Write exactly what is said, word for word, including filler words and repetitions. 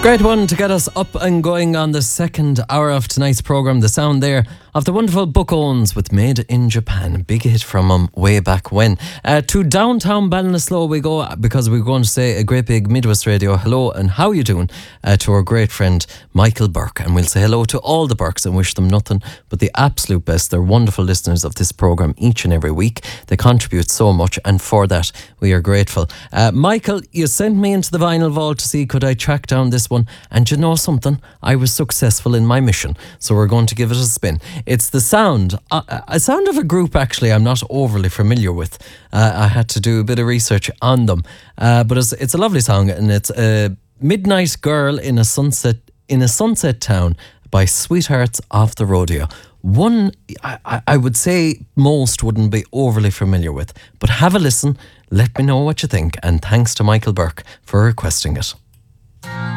Great one to get us up and going on the second hour of tonight's programme. The sound there of the wonderful Book Owens with Made in Japan. Big hit from them way back when. Uh, to downtown Ballinasloe we go, because we're going to say a great big Midwest Radio hello and how you doing uh, to our great friend Michael Burke. And we'll say hello to all the Burkes and wish them nothing but the absolute best. They're wonderful listeners of this programme each and every week. They contribute so much, and for that we are grateful. Uh, Michael, you sent me into the vinyl vault to see could I track down this one, and you know something? I was successful in my mission, so we're going to give it a spin. It's the sound, uh, a sound of a group actually I'm not overly familiar with. Uh, I had to do a bit of research on them, uh, but it's, it's a lovely song, and it's a Midnight Girl in a Sunset in a Sunset Town by Sweethearts of the Rodeo. One I, I would say most wouldn't be overly familiar with, but have a listen, let me know what you think, and thanks to Michael Burke for requesting it.